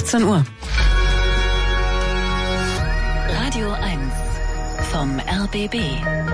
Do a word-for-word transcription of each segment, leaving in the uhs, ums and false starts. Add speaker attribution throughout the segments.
Speaker 1: achtzehn Uhr.
Speaker 2: Radio eins vom R B B.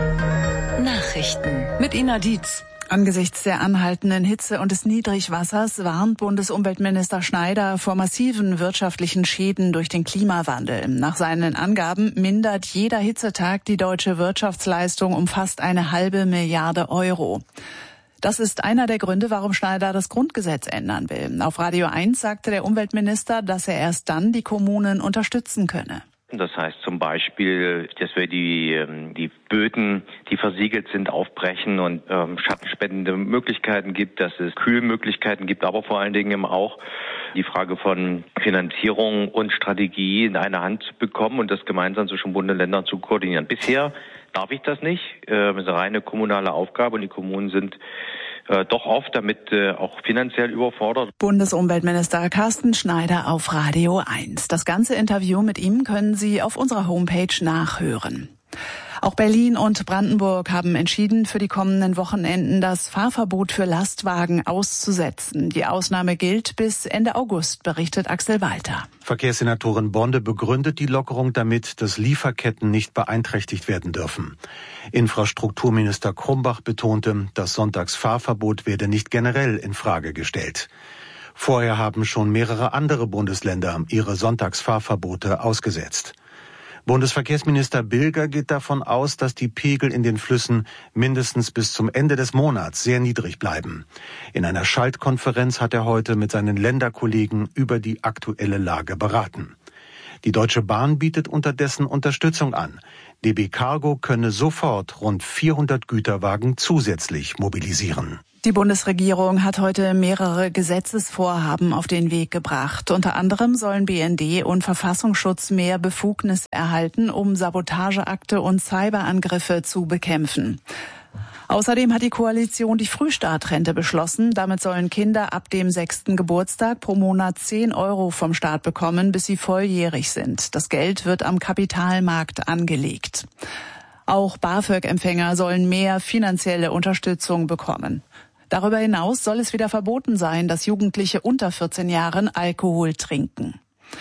Speaker 2: Nachrichten
Speaker 1: Mit Ina Dietz.
Speaker 3: Angesichts der anhaltenden Hitze und des Niedrigwassers warnt Bundesumweltminister Schneider vor massiven wirtschaftlichen Schäden durch den Klimawandel. Nach seinen Angaben mindert jeder Hitzetag die deutsche Wirtschaftsleistung um fast eine halbe Milliarde Euro. Das ist einer der Gründe, warum Schneider das Grundgesetz ändern will. Auf Radio eins sagte der Umweltminister, dass er erst dann die Kommunen unterstützen könne.
Speaker 4: Das heißt zum Beispiel, dass wir die, die Böden, die versiegelt sind, aufbrechen und ähm, schattenspendende Möglichkeiten gibt, dass es Kühlmöglichkeiten gibt, aber vor allen Dingen eben auch die Frage von Finanzierung und Strategie in eine Hand zu bekommen und das gemeinsam zwischen Bund und Ländern zu koordinieren. Bisher darf ich das nicht. Das ist eine reine kommunale Aufgabe und die Kommunen sind äh, doch oft damit äh, auch finanziell überfordert.
Speaker 3: Bundesumweltminister Carsten Schneider auf Radio eins. Das ganze Interview mit ihm können Sie auf unserer Homepage nachhören. Auch Berlin und Brandenburg haben entschieden, für die kommenden Wochenenden das Fahrverbot für Lastwagen auszusetzen. Die Ausnahme gilt bis Ende August, berichtet Axel Walter.
Speaker 5: Verkehrssenatorin Bonde begründet die Lockerung damit, dass Lieferketten nicht beeinträchtigt werden dürfen. Infrastrukturminister Krumbach betonte, das Sonntagsfahrverbot werde nicht generell in Frage gestellt. Vorher haben schon mehrere andere Bundesländer ihre Sonntagsfahrverbote ausgesetzt. Bundesverkehrsminister Bilger geht davon aus, dass die Pegel in den Flüssen mindestens bis zum Ende des Monats sehr niedrig bleiben. In einer Schaltkonferenz hat er heute mit seinen Länderkollegen über die aktuelle Lage beraten. Die Deutsche Bahn bietet unterdessen Unterstützung an. D B Cargo könne sofort rund vierhundert Güterwagen zusätzlich mobilisieren.
Speaker 3: Die Bundesregierung hat heute mehrere Gesetzesvorhaben auf den Weg gebracht. Unter anderem sollen B N D und Verfassungsschutz mehr Befugnis erhalten, um Sabotageakte und Cyberangriffe zu bekämpfen. Außerdem hat die Koalition die Frühstartrente beschlossen. Damit sollen Kinder ab dem sechsten Geburtstag pro Monat zehn Euro vom Staat bekommen, bis sie volljährig sind. Das Geld wird am Kapitalmarkt angelegt. Auch BAföG-Empfänger sollen mehr finanzielle Unterstützung bekommen. Darüber hinaus soll es wieder verboten sein, dass Jugendliche unter vierzehn Jahren Alkohol trinken.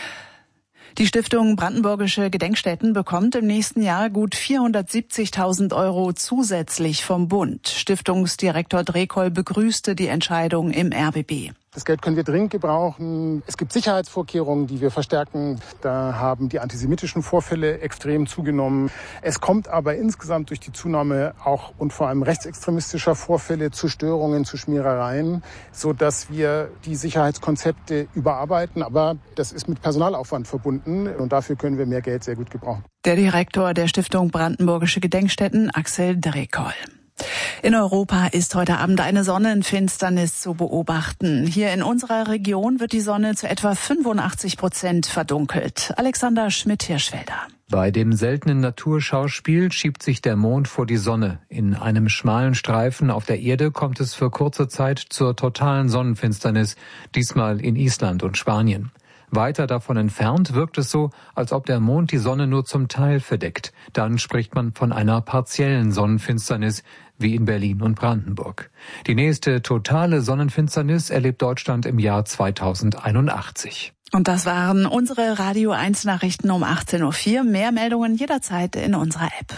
Speaker 3: Die Stiftung Brandenburgische Gedenkstätten bekommt im nächsten Jahr gut vierhundertsiebzigtausend Euro zusätzlich vom Bund. Stiftungsdirektor Drekoll begrüßte die Entscheidung im R B B.
Speaker 6: Das Geld können wir dringend gebrauchen. Es gibt Sicherheitsvorkehrungen, die wir verstärken. Da haben die antisemitischen Vorfälle extrem zugenommen. Es kommt aber insgesamt durch die Zunahme auch und vor allem rechtsextremistischer Vorfälle zu Störungen, zu Schmierereien, sodass wir die Sicherheitskonzepte überarbeiten. Aber das ist mit Personalaufwand verbunden und dafür können wir mehr Geld sehr gut gebrauchen.
Speaker 3: Der Direktor der Stiftung Brandenburgische Gedenkstätten, Axel Drekoll. In Europa ist heute Abend eine Sonnenfinsternis zu beobachten. Hier in unserer Region wird die Sonne zu etwa fünfundachtzig Prozent verdunkelt. Alexander Schmidt-Hirschfelder.
Speaker 7: Bei dem seltenen Naturschauspiel schiebt sich der Mond vor die Sonne. In einem schmalen Streifen auf der Erde kommt es für kurze Zeit zur totalen Sonnenfinsternis, diesmal in Island und Spanien. Weiter davon entfernt wirkt es so, als ob der Mond die Sonne nur zum Teil verdeckt. Dann spricht man von einer partiellen Sonnenfinsternis, wie in Berlin und Brandenburg. Die nächste totale Sonnenfinsternis erlebt Deutschland im Jahr zweitausendeinundachtzig.
Speaker 3: Und das waren unsere Radio eins Nachrichten um achtzehn Uhr vier. Mehr Meldungen jederzeit in unserer App.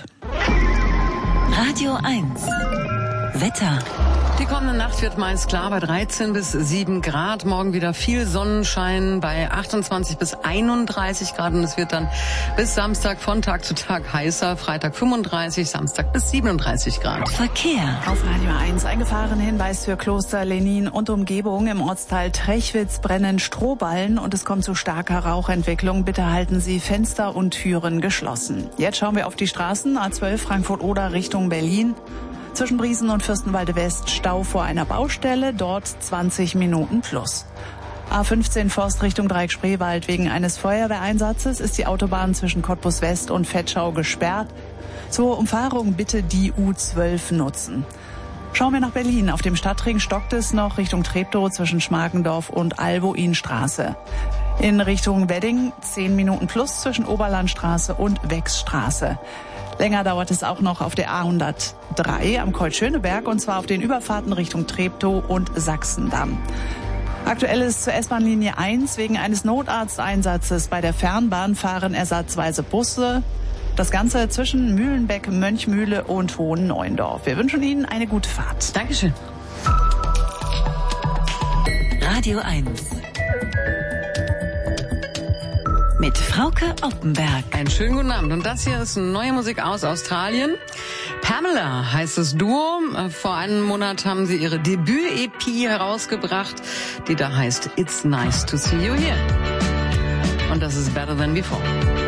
Speaker 2: Radio eins Wetter.
Speaker 1: Die kommende Nacht wird meist klar bei dreizehn bis sieben Grad. Morgen wieder viel Sonnenschein bei achtundzwanzig bis einunddreißig Grad. Und es wird dann bis Samstag von Tag zu Tag heißer. Freitag fünfunddreißig, Samstag bis siebenunddreißig Grad.
Speaker 2: Verkehr.
Speaker 3: Auf Radio eins ein Gefahrenhinweis für Kloster Lenin und Umgebung. Im Ortsteil Trechwitz brennen Strohballen und es kommt zu starker Rauchentwicklung. Bitte halten Sie Fenster und Türen geschlossen. Jetzt schauen wir auf die Straßen. A zwölf Frankfurt-Oder Richtung Berlin. Zwischen Briesen und Fürstenwalde West Stau vor einer Baustelle, dort zwanzig Minuten plus. A fünfzehn Forst Richtung Dreieck-Spreewald. Wegen eines Feuerwehreinsatzes ist die Autobahn zwischen Cottbus West und Vetschau gesperrt. Zur Umfahrung bitte die U zwölf nutzen. Schauen wir nach Berlin. Auf dem Stadtring stockt es noch Richtung Treptow zwischen Schmargendorf und Albuinstraße. In Richtung Wedding zehn Minuten plus zwischen Oberlandstraße und Wechsstraße. Länger dauert es auch noch auf der A hundertdrei am Kreuz Schöneberg und zwar auf den Überfahrten Richtung Treptow und Sachsendamm. Aktuell ist zur S-Bahn-Linie eins wegen eines Notarzteinsatzes bei der Fernbahn fahren ersatzweise Busse. Das Ganze zwischen Mühlenbeck, Mönchmühle und Hohen-Neuendorf. Wir wünschen Ihnen eine gute Fahrt.
Speaker 1: Dankeschön.
Speaker 2: Radio eins. Mit Frauke Oppenberg.
Speaker 1: Einen schönen guten Abend. Und das hier ist neue Musik aus Australien. Pamela heißt das Duo. Vor einem Monat haben sie ihre Debüt-E P herausgebracht, die da heißt It's Nice to See You Here. Und das ist Better Than Before.